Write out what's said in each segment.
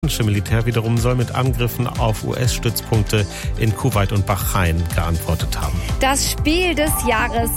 Militär wiederum soll mit Angriffen auf US-Stützpunkte in Kuwait und Bahrain geantwortet haben. Das Spiel des Jahres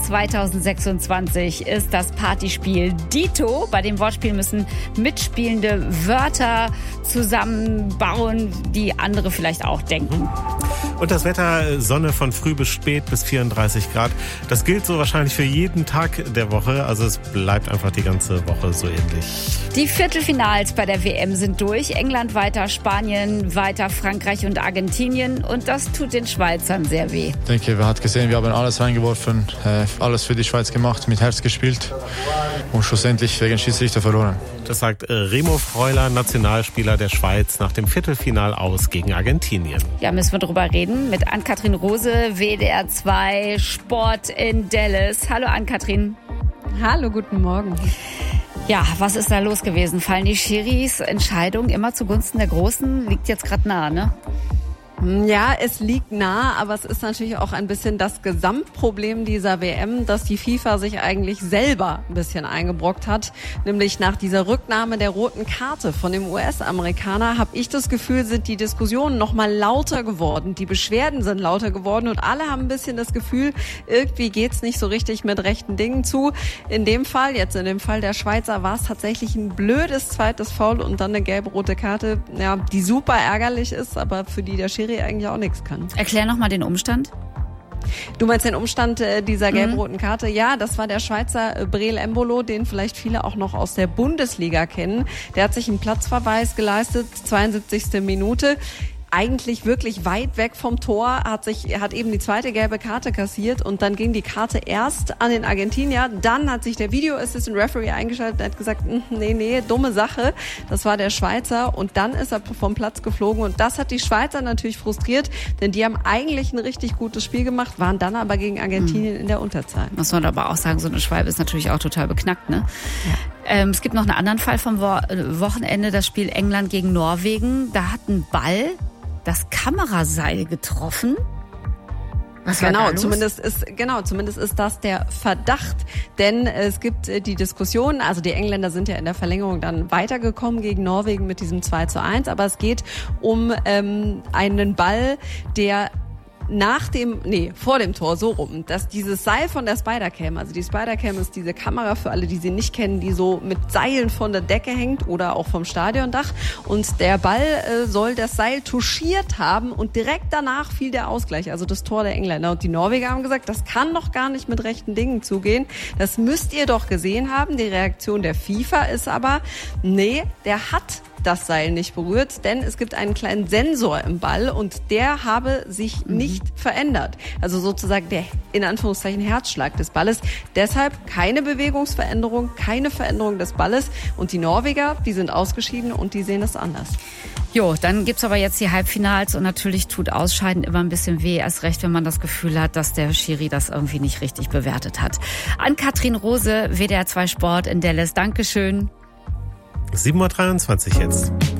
2026 ist das Partyspiel Dito. Bei dem Wortspiel müssen mitspielende Wörter zusammenbauen, die andere vielleicht auch denken. Und das Wetter, Sonne von früh bis spät bis 34 Grad. Das gilt so wahrscheinlich für jeden Tag der Woche. Also es bleibt einfach die ganze Woche so ähnlich. Die Viertelfinals bei der WM sind durch. England weiter, Spanien weiter, Frankreich und Argentinien. Und das tut den Schweizern sehr weh. Ich denke, wir haben gesehen, wir haben alles reingeworfen, alles für die Schweiz gemacht, mit Herz gespielt und schlussendlich wegen Schiedsrichter verloren. Das sagt Remo Freuler, Nationalspieler der Schweiz, nach dem Viertelfinal aus gegen Argentinien. Ja, müssen wir drüber reden mit Ann-Kathrin Rose, WDR 2 Sport in Dallas. Hallo Ann-Kathrin. Hallo, guten Morgen. Ja, was ist da los gewesen? Fallen die Schiris Entscheidungen immer zugunsten der Großen? Liegt jetzt gerade nah, ne? Ja, es liegt nah, aber es ist natürlich auch ein bisschen das Gesamtproblem dieser WM, dass die FIFA sich eigentlich selber ein bisschen eingebrockt hat. Nämlich nach dieser Rücknahme der roten Karte von dem US-Amerikaner, habe ich das Gefühl, sind die Diskussionen noch mal lauter geworden. Die Beschwerden sind lauter geworden und alle haben ein bisschen das Gefühl, irgendwie geht's nicht so richtig mit rechten Dingen zu. In dem Fall der Schweizer, war es tatsächlich ein blödes zweites Foul und dann eine gelb-rote Karte, ja, die super ärgerlich ist, aber für die der Schiri eigentlich auch nichts kann. Erklär nochmal den Umstand. Du meinst den Umstand dieser gelb-roten Karte? Ja, das war der Schweizer Breel Embolo, den vielleicht viele auch noch aus der Bundesliga kennen. Der hat sich einen Platzverweis geleistet, 72. Minute. Eigentlich wirklich weit weg vom Tor, hat eben die zweite gelbe Karte kassiert und dann ging die Karte erst an den Argentinier. Dann hat sich der Video Assistant Referee eingeschaltet und hat gesagt, nee, dumme Sache. Das war der Schweizer und dann ist er vom Platz geflogen und das hat die Schweizer natürlich frustriert, denn die haben eigentlich ein richtig gutes Spiel gemacht, waren dann aber gegen Argentinien in der Unterzahl. Muss man aber auch sagen, so eine Schwalbe ist natürlich auch total beknackt, ne? Ja. Es gibt noch einen anderen Fall vom Wochenende, das Spiel England gegen Norwegen. Da hat ein Ball das Kameraseil getroffen. Was war da los? Zumindest ist das der Verdacht, denn es gibt die Diskussion, also die Engländer sind ja in der Verlängerung dann weitergekommen gegen Norwegen mit diesem 2:1, aber es geht um einen Ball, der vor dem Tor, so rum, dass dieses Seil von der Spidercam, also die Spidercam ist diese Kamera für alle, die sie nicht kennen, die so mit Seilen von der Decke hängt oder auch vom Stadiondach und der Ball soll das Seil touchiert haben und direkt danach fiel der Ausgleich, also das Tor der Engländer und die Norweger haben gesagt, das kann doch gar nicht mit rechten Dingen zugehen, das müsst ihr doch gesehen haben, die Reaktion der FIFA ist aber, nee, der hat das Seil nicht berührt, denn es gibt einen kleinen Sensor im Ball und der habe sich nicht verändert. Also sozusagen der, in Anführungszeichen, Herzschlag des Balles. Deshalb keine Bewegungsveränderung, keine Veränderung des Balles. Und die Norweger, die sind ausgeschieden und die sehen es anders. Jo, dann gibt's aber jetzt die Halbfinals und natürlich tut Ausscheiden immer ein bisschen weh. Erst recht, wenn man das Gefühl hat, dass der Schiri das irgendwie nicht richtig bewertet hat. Ann-Kathrin Rose, WDR 2 Sport in Dallas. Dankeschön. 7:23 Uhr jetzt.